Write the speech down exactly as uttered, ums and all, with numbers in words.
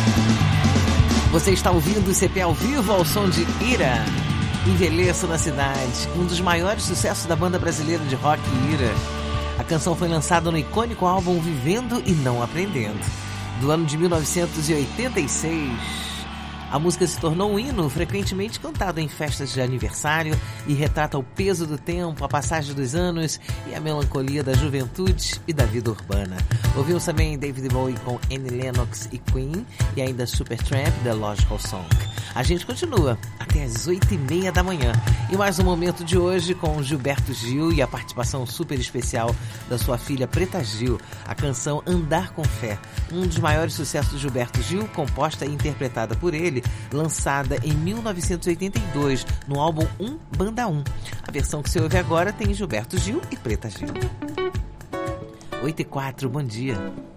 Você está ouvindo o C P ao vivo ao som de Ira, Envelheço na Cidade, um dos maiores sucessos da banda brasileira de rock Ira. A canção foi lançada no icônico álbum Vivendo e Não Aprendendo, do ano de mil novecentos e oitenta e seis. A música se tornou um hino frequentemente cantado em festas de aniversário e retrata o peso do tempo, a passagem dos anos e a melancolia da juventude e da vida urbana. Ouvimos também David Bowie com Annie Lennox e Queen e ainda Supertramp, The Logical Song. A gente continua até às oito e meia da manhã. E mais um momento de hoje com Gilberto Gil e a participação super especial da sua filha Preta Gil, a canção Andar com Fé, um dos maiores sucessos de Gilberto Gil, composta e interpretada por ele, lançada em mil novecentos e oitenta e dois no álbum um Banda um. A versão que você ouve agora tem Gilberto Gil e Preta Gil. oito e quatro, bom dia.